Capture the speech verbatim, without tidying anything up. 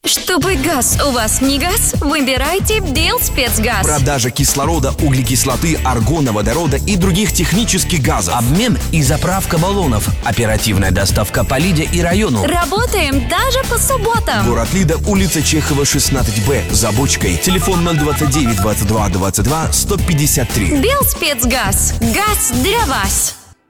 Чтобы газ у вас не газ, выбирайте Белспецгаз. Продажа кислорода, углекислоты, аргона, водорода и других технических газов. Обмен и заправка баллонов. Оперативная доставка по Лиде и району. Работаем даже по субботам. Город Лида, улица Чехова, шестнадцать Б, за бочкой. Телефон ноль двадцать девять двадцать два двадцать два сто пятьдесят три. Белспецгаз. Газ для вас.